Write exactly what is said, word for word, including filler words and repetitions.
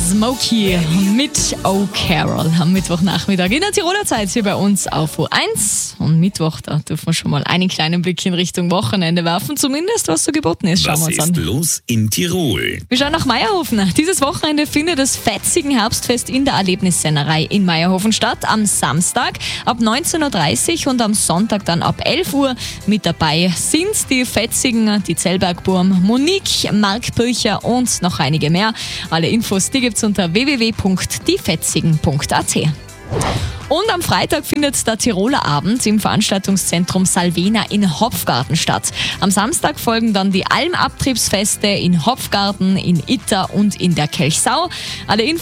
Smokey mit O'Carroll am Mittwochnachmittag in der Tiroler Zeit hier bei uns auf O eins. Und Mittwoch, da dürfen wir schon mal einen kleinen Blick in Richtung Wochenende werfen, zumindest was so geboten ist. Schauen Was wir uns ist an. los in Tirol? Wir schauen nach Meierhofen. Dieses Wochenende findet das Fetzigen Herbstfest in der Erlebnissennerei in Meierhofen statt. Am Samstag ab neunzehn Uhr dreißig und am Sonntag dann ab elf Uhr. Mit dabei sind die Fetzigen, die Zellbergburm, Monique, Marc Pircher und noch einige mehr. Alle Infos, die gibt's unter w w w punkt die fetzigen punkt a t. Und am Freitag findet der Tiroler Abend im Veranstaltungszentrum Salvena in Hopfgarten statt. Am Samstag folgen dann die Almabtriebsfeste in Hopfgarten, in Itter und in der Kelchsau. Alle Infos